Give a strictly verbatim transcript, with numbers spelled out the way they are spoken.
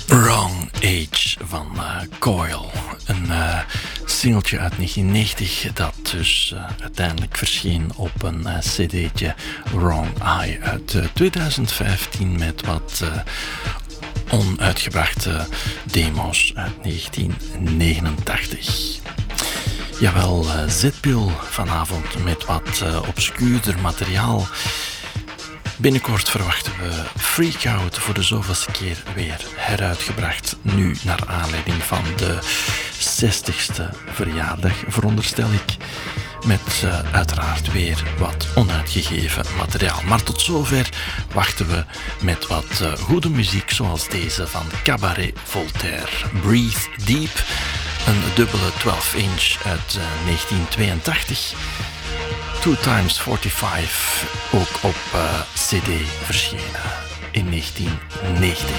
Wrong Age van uh, Coil. Een uh, singeltje uit negentien negentig dat dus uh, uiteindelijk verscheen op een uh, cd'tje Wrong Eye uit uh, twintig vijftien met wat uh, onuitgebrachte demo's uit negentien negenentachtig. Jawel, uh, Zetpil vanavond met wat uh, obscuurder materiaal. Binnenkort verwachten we Freak Out voor de zoveelste keer weer heruitgebracht. Nu naar aanleiding van de zestigste verjaardag, veronderstel ik. Met uh, uiteraard weer wat onuitgegeven materiaal. Maar tot zover wachten we met wat uh, goede muziek zoals deze van Cabaret Voltaire. Breathe Deep, een dubbele twaalf inch uit uh, negentien tweeëntachtig. two times forty-five, ook op uh, cd verschenen in negentien negentig.